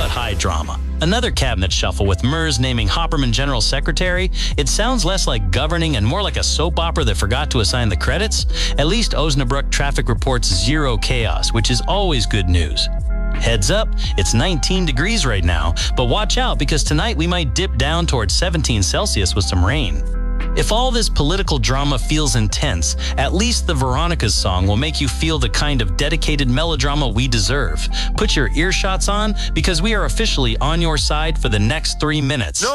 but high drama. Another cabinet shuffle with Merz naming Hopperman General Secretary. It sounds less like governing and more like a soap opera that forgot to assign the credits. At least Osnabrück traffic reports zero chaos, which is always good news. Heads up, it's 19 degrees right now, but watch out because tonight we might dip down towards 17 Celsius with some rain. If all this political drama feels intense, at least the Veronicas song will make you feel the kind of dedicated melodrama we deserve. Put your earshots on because we are officially on your side for the next 3 minutes.